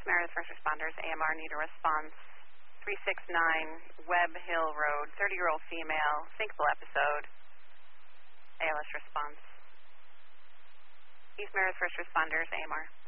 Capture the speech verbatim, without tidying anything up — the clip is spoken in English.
East Meredith First Responders, A M R, need a response. three sixty-nine Webb Hill Road, thirty-year-old female, thinkable episode. A L S response. East Meredith First Responders, A M R.